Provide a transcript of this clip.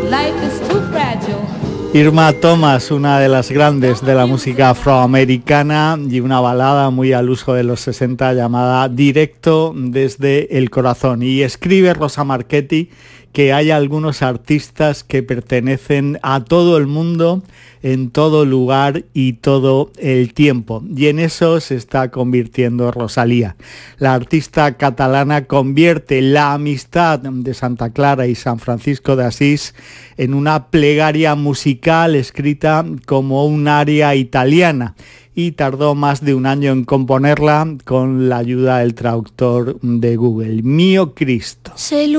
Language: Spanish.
Life is too fragile. Irma Thomas, una de las grandes de la música afroamericana, y una balada muy al uso de los 60 llamada Directo desde el corazón. Y escribe Rosa Marchetti que hay algunos artistas que pertenecen a todo el mundo, en todo lugar y todo el tiempo. Y en eso se está convirtiendo Rosalía. La artista catalana convierte la amistad de Santa Clara y San Francisco de Asís en una plegaria musical escrita como un aria italiana, y tardó más de un año en componerla con la ayuda del traductor de Google. Mio Cristo.